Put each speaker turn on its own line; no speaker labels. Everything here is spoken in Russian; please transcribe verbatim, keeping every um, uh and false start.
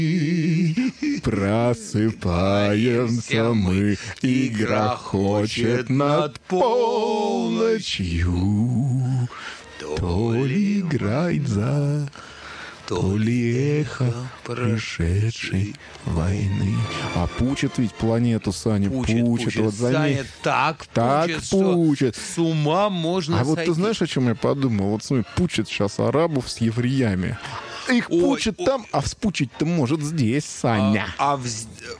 Просыпаемся мы, и грохочет над полночью. То ли играет за, то ли эхо прошедшей войны. А пучит ведь планету, Саня, пучит. пучит.
пучит.
Вот за
Саня
ней.
так,
Так
пучит,
пучит.
Что с ума можно
А вот
сойти.
ты знаешь, о чем я подумал? Вот смотри, пучит сейчас арабов с евреями. Их
Ой,
пучит
ой.
там, а вспучить-то может здесь, Саня.
А, а вз-